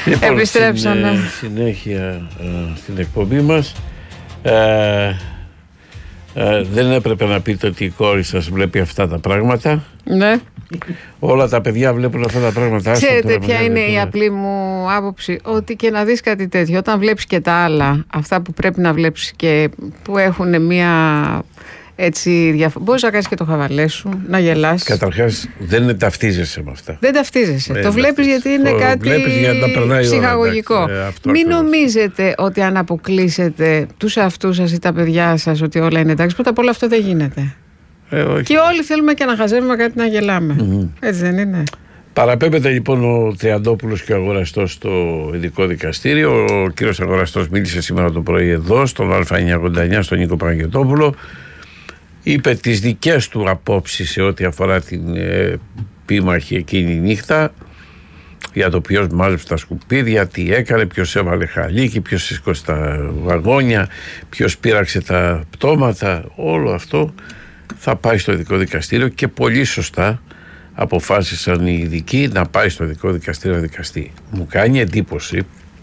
Λοιπόν, επιστρέψαμε. Συνέχεια στην εκπομπή μας. Δεν έπρεπε να πείτε ότι η κόρη σας βλέπει αυτά τα πράγματα. Ναι. Όλα τα παιδιά βλέπουν αυτά τα πράγματα. Ξέρετε ποια είναι η απλή μου άποψη? Ότι και να δεις κάτι τέτοιο, όταν βλέπεις και τα άλλα, αυτά που πρέπει να βλέπεις και που έχουν μια έτσι μπορείς να κάνεις και το χαβαλέ σου, να γελάς. Καταρχάς δεν ταυτίζεσαι με αυτά. Δεν ταυτίζεσαι. Το βλέπεις γιατί είναι κάτι ψυχαγωγικό. Μην νομίζετε ότι αν αποκλείσετε τους εαυτούς σας ή τα παιδιά σας ότι όλα είναι εντάξει. Πρώτα απ' όλα αυτό δεν γίνεται. Και όλοι θέλουμε και να χαζεύουμε κάτι να γελάμε. Έτσι δεν είναι? Παραπέμπεται λοιπόν ο Τριαντόπουλος και ο αγοραστός στο ειδικό δικαστήριο. Ο κύριος αγοραστός μίλησε σήμερα το πρωί εδώ στον Α989 στον Νίκο Παναγιωτόπουλο. Είπε τις δικές του απόψεις σε ό,τι αφορά την επίμαχη εκείνη νύχτα, για το ποιος μάζεψε τα σκουπίδια, τι έκανε, ποιος έβαλε χαλίκι, ποιος σήκωσε τα βαγόνια, ποιος πήραξε τα πτώματα. Όλο αυτό θα πάει στο ειδικό δικαστήριο και πολύ σωστά αποφάσισαν οι ειδικοί να πάει στο ειδικό δικαστήριο να δικαστεί. Μου κάνει εντύπωση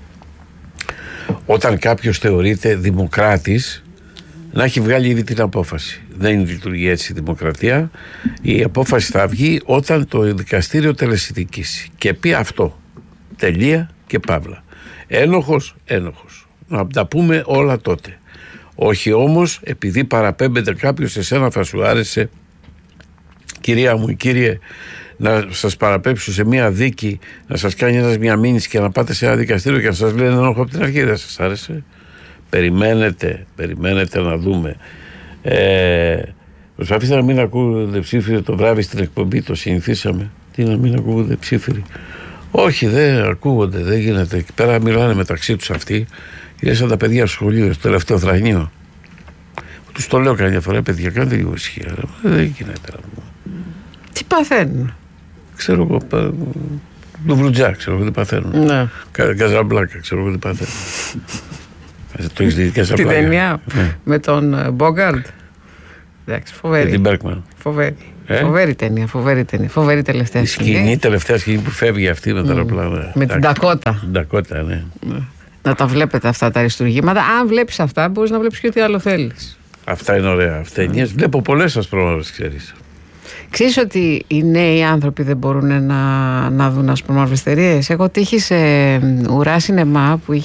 όταν κάποιος θεωρείται δημοκράτης να έχει βγάλει ήδη την απόφαση. Δεν λειτουργεί έτσι η δημοκρατία. Η απόφαση θα βγει όταν το δικαστήριο τελεσιδικήσει και πει αυτό. Τελεία και παύλα. Ένοχος, ένοχος. Να τα πούμε όλα τότε. Όχι όμως επειδή παραπέμπεται κάποιος, εσένα θα σου άρεσε, κυρία μου, κύριε, να σας παραπέμψω σε μια δίκη, να σας κάνει ένας μια μήνυση και να πάτε σε ένα δικαστήριο και να σας λένε ένοχο από την αρχή. Δεν σας άρεσε? Περιμένετε να δούμε. Προσπαθήσα να μην ακούγονται ψήφιροι το βράδυ στην εκπομπή, το συνηθίσαμε. Τι να μην ακούγονται ψήφιροι? Όχι, δεν ακούγονται, δεν γίνεται. Εκεί πέρα μιλάνε μεταξύ τους αυτοί. Είναι σαν τα παιδιά στο σχολείο, στο τελευταίο θρανείο. Τους το λέω καμιά φορά, παιδιά, κάντε λίγο ησυχία. Δεν γίνεται. Τι παθαίνουν? Ξέρω εγώ, το Βρουτζά, ξέρω εγώ τι παθαίνουν. Ναι. Καζαμπλάκα, ξέρω εγώ τι παθαίνουν. Το έχεις δει και σε την ταινία με τον Μπόγκαρντ. Εντάξει, φοβερή. Και την Μπέρκμαν. Φοβερή ταινία, φοβερή τελευταία σκηνή. Τελευταία σκηνή που φεύγει αυτή με τα αεροπλάνα. Με την Ντακότα. Ναι. Να τα βλέπετε αυτά τα αριστουργήματα. Αν βλέπεις αυτά, μπορείς να βλέπεις και ό,τι άλλο θέλεις. Αυτά είναι ωραία. Ταινίες. Βλέπω πολλές ασπρόμαυρες, ξέρεις. Ξέρεις ότι οι νέοι άνθρωποι δεν μπορούν να δουν ασπρόμαυρες ταινίες? Έχω τύχει σε ουρά σινεμά που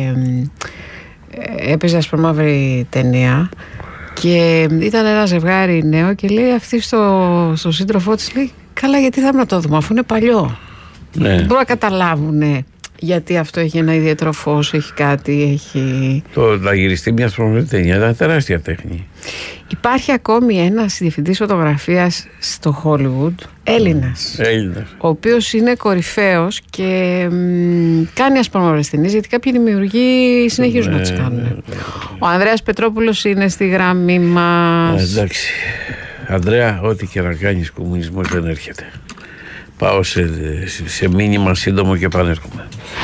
έπαιζε ασπρόμαυρη ταινία και ήταν ένα ζευγάρι νέο και λέει αυτή στο σύντροφό της, λέει, καλά, γιατί θα να το δούμε αφού είναι παλιό. Ναι. Δεν μπορούν να καταλάβουν γιατί αυτό έχει ένα ιδιαίτερο φως, έχει κάτι, έχει... Να γυριστεί μια ασπρόμαυρη ταινία ήταν τεράστια τέχνη. Υπάρχει ακόμη ένας διευθυντής φωτογραφίας στο Hollywood, Έλληνας, ο οποίος είναι κορυφαίος και κάνει ασπρόμαυρες ταινίες, γιατί κάποιοι δημιουργοί συνεχίζουν να τις κάνουν. Ο Ανδρέας Πετρόπουλος είναι στη γραμμή μας. Εντάξει, Ανδρέα, ό,τι και να κάνεις, κομμουνισμός δεν έρχεται. Πάω σε μήνυμα σύντομο και επανέρχομαι.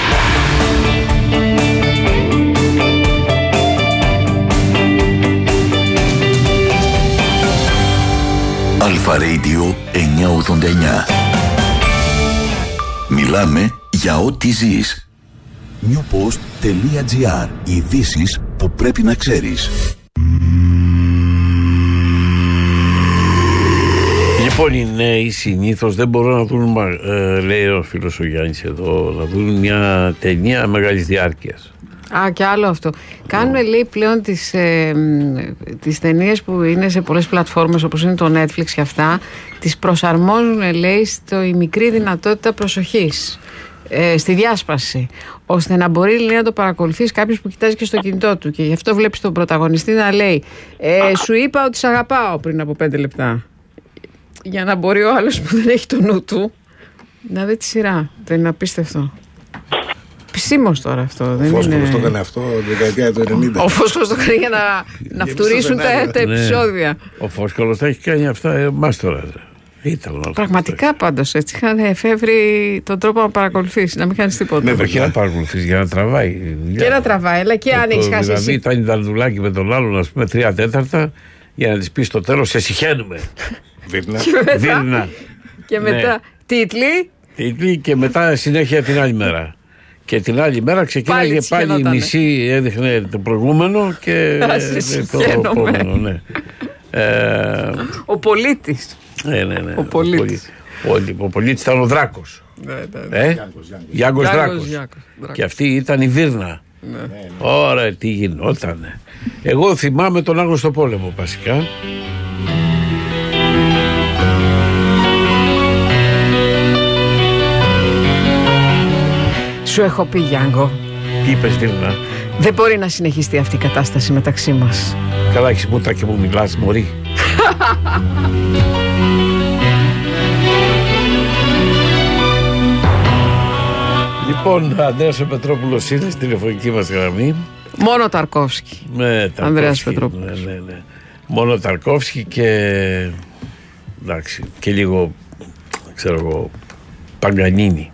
Αλφα Radio 989. Μιλάμε για ό,τι ζεις. Newpost.gr. Ειδήσεις που πρέπει να ξέρεις. Λοιπόν, οι νέοι συνήθως δεν μπορούν να δουν, λέει ο φίλος ο Γιάννης εδώ, να δουν μια ταινία μεγάλης διάρκειας. Και άλλο αυτό. Κάνουν, λέει, πλέον τις ταινίες που είναι σε πολλές πλατφόρμες όπως είναι το Netflix και αυτά, τις προσαρμόζουν, λέει, στο η μικρή δυνατότητα προσοχής, στη διάσπαση, ώστε να μπορεί, λέει, να το παρακολουθείς κάποιος που κοιτάζει και στο κινητό του, και γι' αυτό βλέπεις τον πρωταγωνιστή να λέει σου είπα ότι σ' αγαπάω πριν από 5 λεπτά, για να μπορεί ο άλλος που δεν έχει το νου του να δει τη σειρά. Δεν είναι απίστευτο? Επισήμως τώρα αυτό. Ο Φόσκολος το έκανε αυτό τη δεκαετία του 90. Ο Φόσκολος το έκανε για να φτουρίσουν τα επεισόδια. Ο Φόσκολος τα έχει κάνει αυτά εμάς τώρα. Πραγματικά πάντως έτσι είχαν εφεύρει τον τρόπο να παρακολουθείς, να μην κάνεις τίποτα. Ναι, όχι να παρακολουθείς, για να τραβάει. Και να τραβάει, αλλά και αν έχεις χάσει. Δηλαδή ήταν δαρδουλάκι με τον άλλον, ας πούμε, 3/4 για να της πει στο τέλος σε συχαίνουμε. Βίρνα. Και μετά τίτλοι. Και μετά συνέχεια την άλλη μέρα. Και την άλλη μέρα ξεκίνησε πάλι η μισή, έδειχνε το προηγούμενο και το επόμενο. Ναι. Ο Πολίτης. Ναι. Ο Πολίτης. Ο Πολίτης ήταν ο Δράκος. Γιάνγκος Δράκος. Και αυτή ήταν η Βύρνα. Ωραία, τι γινότανε. Εγώ θυμάμαι τον Άγνωστο Πόλεμο βασικά. Σου έχω πει, Γιάνγκο. Τι είπες, Βύρνα? Δεν μπορεί να συνεχιστεί αυτή η κατάσταση μεταξύ μας. Καλά έχεις μούτρα και μου μιλάς, μωρή. Λοιπόν, Ανδρέας ο Πετρόπουλος είναι στη τηλεφωνική μας γραμμή. Μόνο Ταρκόφσκι. Ναι, Ανδρέας Πετρόπουλος. Ναι. Μόνο Ταρκόφσκι και... εντάξει, και λίγο, ξέρω εγώ, Παγκανίνη.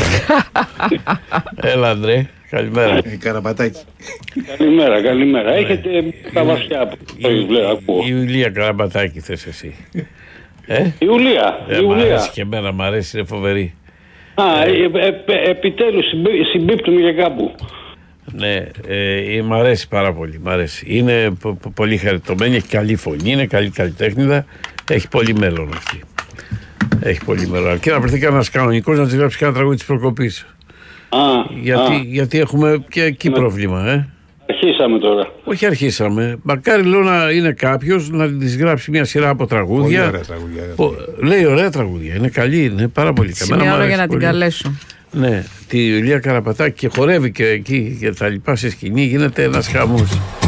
Έλα, Ανδρέ, καλημέρα. Καραμπατάκη. Καλημέρα. Έχετε τα βαθιά που το ακούω. Η Ιουλία Καραμπατάκη θες εσύ. Ιουλία. Μ' αρέσει και εμένα, μ' αρέσει, είναι φοβερή. Επιτέλους συμπίπτουμε για κάπου. Ναι, μ' αρέσει πάρα πολύ. Μ' αρέσει. Είναι πολύ χαριτωμένη, έχει καλή φωνή, είναι καλή καλλιτέχνηδα. Έχει πολύ μέλλον αυτή. Έχει πολύ μέλλον. Αρκεί να βρεθεί κανένας κανονικός να της γράψει κανένα τραγούδι της προκοπής. Γιατί έχουμε και εκεί πρόβλημα, Αρχίσαμε τώρα. Όχι αρχίσαμε. Μακάρι λέω να είναι κάποιος να της γράψει μια σειρά από τραγούδια. Πολύ ωραία τραγούδια. Λέει ωραία τραγούδια. Είναι καλή, είναι πάρα πολύ καλή. Σημειώνω για να την καλέσω. Ναι, τη Ιουλία Καραπατάκη και χορεύει και εκεί και τα λοιπά σε σκηνή, γίνεται ένας χαμός.